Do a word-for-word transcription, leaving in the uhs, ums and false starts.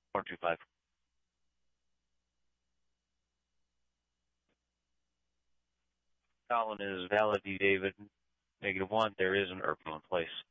four two five. Colin is valid, D. David. Negative one, there is an E R P O in place.